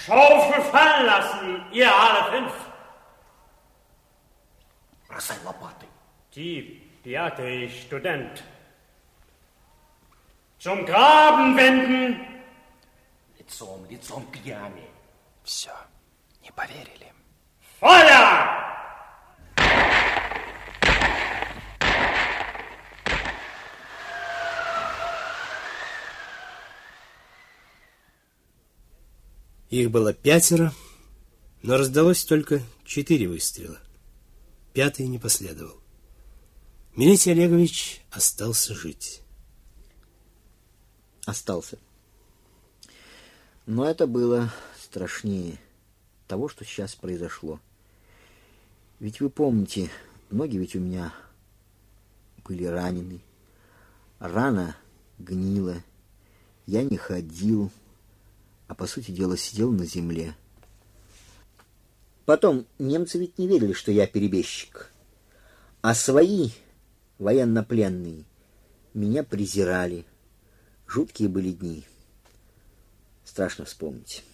Schaufel fallen lassen, ihr alle 5. Бросай лопаты. Die Beate, Student. Zum Graben wenden. Лицом к яме. Все, не поверили. Feuer! Их было 5, но раздалось только 4 выстрела. 5-й не последовал. Милетий Олегович остался жить. Остался. Но это было страшнее того, что сейчас произошло. Ведь вы помните, ноги ведь у меня были ранены. Рана гнила. Я не ходил, а по сути дела сидел на земле. Потом, немцы ведь не верили, что я перебежчик. А свои военнопленные меня презирали. Жуткие были дни. Страшно вспомнить.